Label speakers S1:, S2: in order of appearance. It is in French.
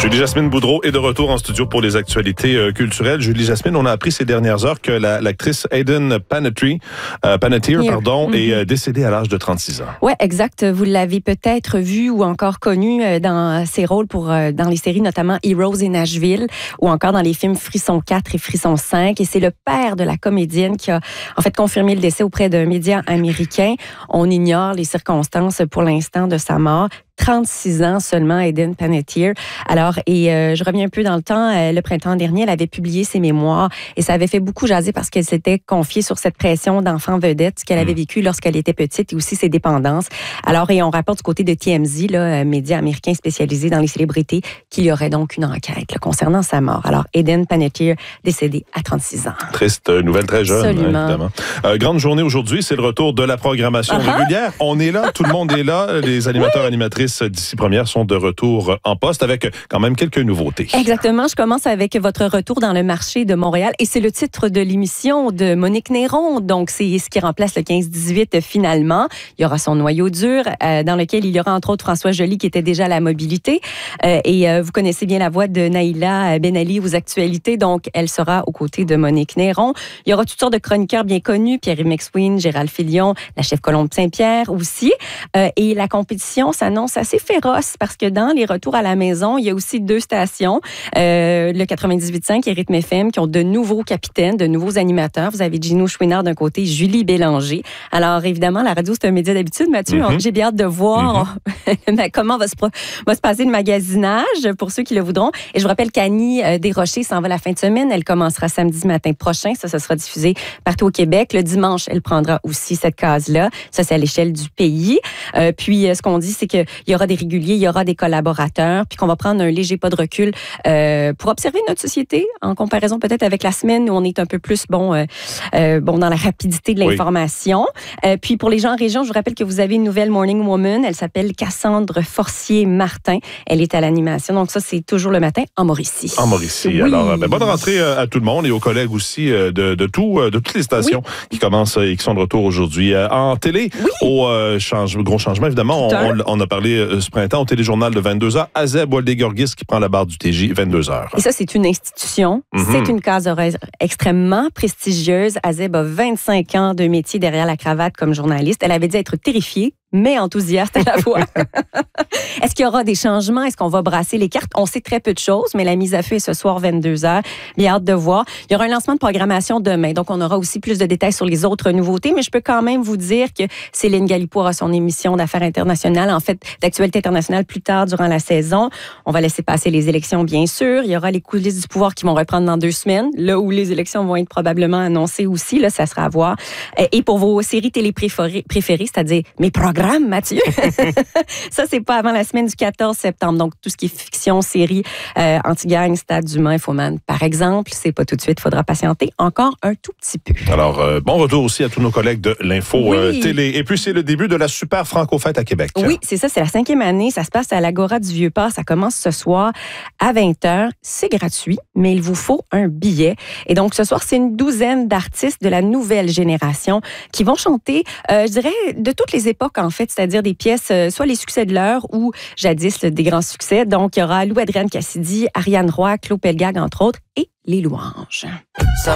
S1: Julie-Jasmine Boudreau est de retour en studio pour les actualités culturelles. Julie-Jasmine, on a appris ces dernières heures que l'actrice Hayden Panettiere, est décédée à l'âge de 36 ans.
S2: Oui, exact. Vous l'avez peut-être vu ou encore connu dans ses rôles dans les séries, notamment Heroes et Nashville, ou encore dans les films Frisson 4 et Frisson 5. Et c'est le père de la comédienne qui a en fait confirmé le décès auprès d'un média américain. On ignore les circonstances pour l'instant de sa mort. 36 ans seulement, Hayden Panettiere. Alors, je reviens un peu dans le temps. Le printemps dernier, elle avait publié ses mémoires et ça avait fait beaucoup jaser parce qu'elle s'était confiée sur cette pression d'enfant vedette, ce qu'elle avait vécu lorsqu'elle était petite et aussi ses dépendances. Alors, et on rapporte du côté de TMZ, média américain spécialisé dans les célébrités, qu'il y aurait donc une enquête concernant sa mort. Alors, Hayden Panettiere, décédée à 36 ans.
S1: Triste nouvelle, très jeune,
S2: absolument.
S1: Évidemment. Grande journée aujourd'hui, c'est le retour de la programmation régulière. On est là, tout le monde est là. Les animateurs, animatrices d'ici première sont de retour en poste avec quand même quelques nouveautés.
S2: Exactement. Je commence avec votre retour dans le marché de Montréal et c'est le titre de l'émission de Monique Néron. Donc, c'est ce qui remplace le 15-18 finalement. Il y aura son noyau dur dans lequel il y aura entre autres François Joly qui était déjà à la mobilité. Vous connaissez bien la voix de Naïla Ben Ali aux actualités. Donc, elle sera aux côtés de Monique Néron. Il y aura toutes sortes de chroniqueurs bien connus. Pierre-Yves McSween, Gérald Filion, la chef Colombe Saint-Pierre aussi. Et la compétition s'annonce assez féroce parce que dans les retours à la maison, il y a aussi deux stations, le 98.5 et Rythme FM, qui ont de nouveaux capitaines, de nouveaux animateurs. Vous avez Gino Chouinard d'un côté, Julie Bélanger. Alors, évidemment, la radio, c'est un média d'habitude, Mathieu. J'ai bien hâte de voir comment va se passer le magasinage pour ceux qui le voudront. Et je vous rappelle qu'Annie Desrochers s'en va la fin de semaine. Elle commencera samedi matin prochain. Ça sera diffusé partout au Québec. Le dimanche, elle prendra aussi cette case-là. Ça, c'est à l'échelle du pays. Puis, ce qu'on dit, c'est qu'il y aura des réguliers, il y aura des collaborateurs, puis qu'on va prendre un léger pas de recul pour observer notre société en comparaison peut-être avec la semaine où on est un peu plus dans la rapidité de l'information. Puis pour les gens en région, je vous rappelle que vous avez une nouvelle Morning Woman. Elle s'appelle Cassandre Forcier-Martin. Elle est à l'animation. Donc ça, c'est toujours le matin en Mauricie. En Mauricie.
S1: Oui. Alors, bonne rentrée à tout le monde et aux collègues aussi de toutes les stations qui commencent et qui sont de retour aujourd'hui. En télé, gros changement, évidemment, on a parlé ce printemps au téléjournal de 22h. Azeb Waldegorgis qui prend la barre du TJ, 22h.
S2: Et ça, c'est une institution. C'est une case horaire extrêmement prestigieuse. Azeb a 25 ans de métier derrière la cravate comme journaliste. Elle avait dit être terrifiée, mais enthousiaste à la fois. Est-ce qu'il y aura des changements? Est-ce qu'on va brasser les cartes? On sait très peu de choses, mais la mise à feu est ce soir, 22h. Bien hâte de voir. Il y aura un lancement de programmation demain, donc on aura aussi plus de détails sur les autres nouveautés, mais je peux quand même vous dire que Céline Galipo aura son émission d'affaires internationales, en fait, d'actualité internationale plus tard durant la saison. On va laisser passer les élections, bien sûr. Il y aura les coulisses du pouvoir qui vont reprendre dans 2 semaines, là où les élections vont être probablement annoncées aussi, là, ça sera à voir. Et pour vos séries télé préférées, c'est-à-dire mes programmes, Mathieu. Ça, c'est pas avant la semaine du 14 septembre. Donc, tout ce qui est fiction, série, Anti-Gang, Stade d'Humain, Infoman, par exemple, c'est pas tout de suite. Il faudra patienter encore un tout petit peu.
S1: Alors, bon retour aussi à tous nos collègues de l'Info Télé. Et puis, c'est le début de la Super Franco-Fête à Québec.
S2: Oui, c'est ça. C'est la 5e année. Ça se passe à l'Agora du Vieux-Port. Ça commence ce soir à 20h. C'est gratuit, mais il vous faut un billet. Et donc, ce soir, c'est une douzaine d'artistes de la nouvelle génération qui vont chanter, je dirais, de toutes les époques, en fait, c'est-à-dire des pièces, soit les succès de l'heure ou jadis des grands succès. Donc, il y aura Lou Adrienne Cassidy, Ariane Roy, Claude Pelgag, entre autres, et Les Louanges.